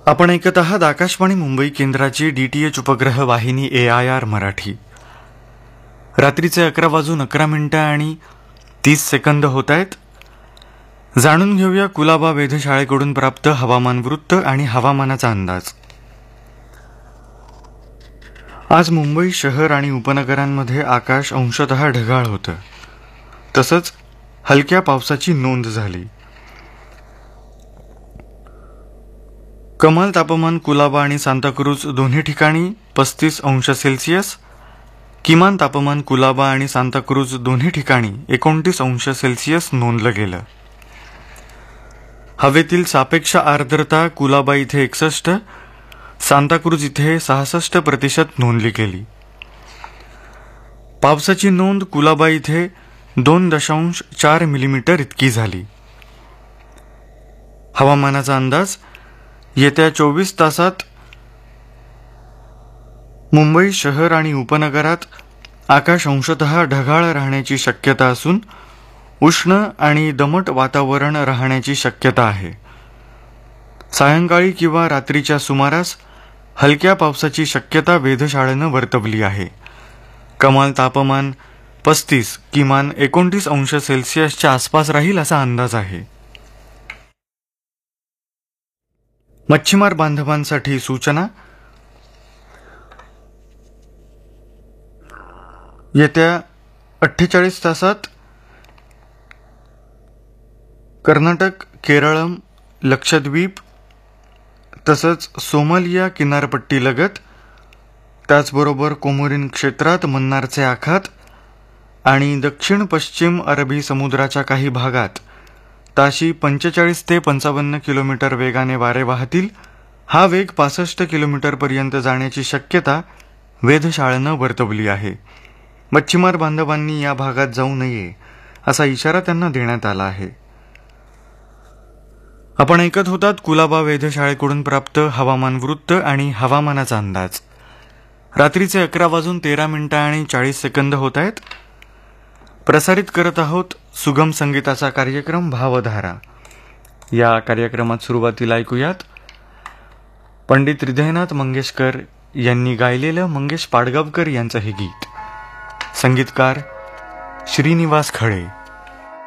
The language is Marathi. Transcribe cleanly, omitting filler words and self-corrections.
आपण ऐकत आहात आकाशवाणी मुंबई केंद्राची DTH उपग्रह वाहिनी AIR मराठी. रात्रीचे 11:11 आणि 30 होत आहेत. जाणून घेऊया कुलाबा वेधशाळेकडून प्राप्त हवामान वृत्त आणि हवामानाचा अंदाज. आज मुंबई शहर आणि उपनगरांमध्ये आकाश अंशतः ढगाळ होतं. तसंच हलक्या पावसाची नोंद झाली. कमाल तापमान कुलाबा आणि सांताक्रूज दोन्ही ठिकाणी 35 अंश सेल्सिअस, किमान तापमान कुलाबा आणि सांताक्रूज दोन्ही ठिकाणी 29 अंश सेल्सिअस नोंदलं गेलं. हवेतील सापेक्ष आर्द्रता कुलाबा इथे 61, सांताक्रूज इथे 66% नोंदली गेली. पावसाची नोंद कुलाबा इथे 2.4 मिलीमीटर इतकी झाली. हवामानाचा अंदाज. येत्या 24 तासात मुंबई शहर आणि उपनगरात आकाश अंशतः ढगाळ राहण्याची शक्यता असून उष्ण आणि दमट वातावरण राहण्याची शक्यता आहे. सायंकाळी किंवा रात्रीच्या सुमारास हलक्या पावसाची शक्यता वेधशाळेनं वर्तवली आहे. कमाल तापमान 35, किमान 29 अंश सेल्सिअसच्या आसपास राहील असा अंदाज आहे. मच्छीमार बांधवांसाठी सूचना. येत्या 48 तासात कर्नाटक, केरळम, लक्षद्वीप तसंच सोमालिया किनारपट्टीलगत, त्याचबरोबर कोमोरिन क्षेत्रात मन्नारचे आखात आणि दक्षिण पश्चिम अरबी समुद्राच्या काही भागात ताशी 45 ते 55 किलोमीटर वेगाने वारे वाहतील. हा वेग 65 किलोमीटरपर्यंत जाण्याची शक्यता वेधशाळेनं वर्तवली आहे. मच्छीमार बांधवांनी या भागात जाऊ नये असा इशारा त्यांना देण्यात आला आहे. आपण ऐकत होतात कुलाबा वेधशाळेकडून प्राप्त हवामान वृत्त आणि हवामानाचा अंदाज. रात्रीचे 11:13 आणि 40 होत आहेत. प्रसारित करत आहोत सुगम संगीताचा कार्यक्रम भावधारा. या कार्यक्रमात सुरुवातीला ऐकूयात पंडित हृदयनाथ मंगेशकर यांनी गायलेलं मंगेश पाडगावकर यांचं हे गीत. संगीतकार श्रीनिवास खळे.